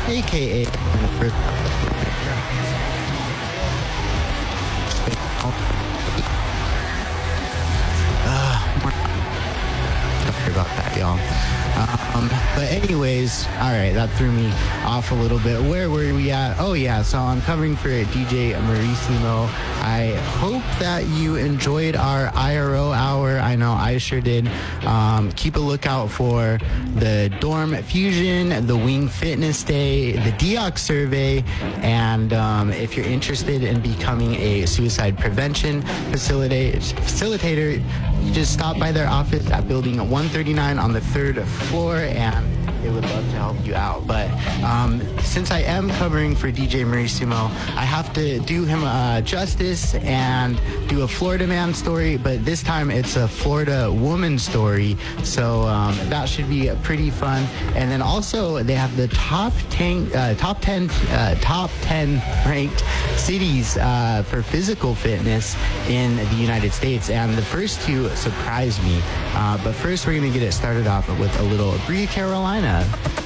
aka sorry about that, y'all. But anyways, all right, that threw me off a little bit. Where were we at? Oh yeah, so I'm covering for DJ Marissimo. I hope that you enjoyed our IRO hour. I know I sure did. Keep a lookout for the Dorm Fusion, the Wing Fitness Day, the DEOC survey, and if you're interested in becoming a suicide prevention facilitator, you just stop by their office at building 139 on the 3rd floor, and they would love to help you out. But since I am covering for DJ Marissimo, I have to do him justice and do a Florida man story, but this time it's a Florida woman story, so that should be pretty fun. And then also they have the top 10 ranked cities for physical fitness in the United States, and the first two surprised me. But first we're going to get it started off with a little Brie Carolina.